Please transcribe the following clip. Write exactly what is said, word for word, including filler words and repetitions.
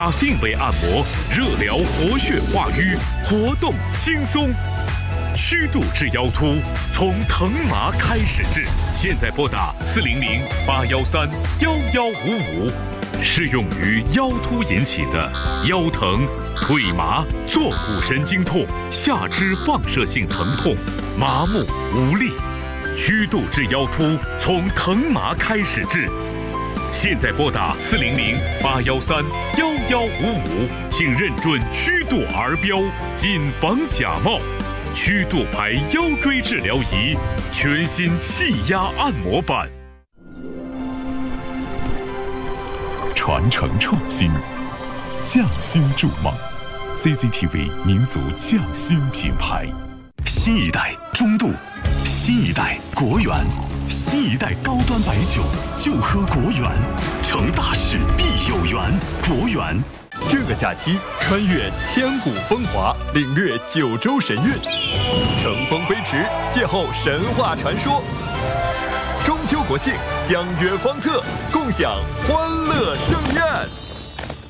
啊，定位按摩，热疗活血化瘀，活动轻松。虚度至腰突，从疼麻开始治。现在拨打四零零八幺三幺幺五五，适用于腰突引起的腰疼、腿麻、坐骨神经痛、下肢放射性疼痛、麻木无力。虚度至腰突，从疼麻开始治。现在拨打四零零八幺三幺幺五五，请认准虚度儿标，谨防假冒。虚度牌腰椎治疗仪，全新气压按摩板。 传承创新，匠心筑梦 ，C C T V 民族匠心品牌。新一代中度，新一代国源，新一代高端白酒就喝国源，成大事必有缘，国源。 这个假期，穿越千古风华，领略九州神韵，乘风飞驰，邂逅神话传说。中秋国庆，相约方特，共享欢乐盛宴。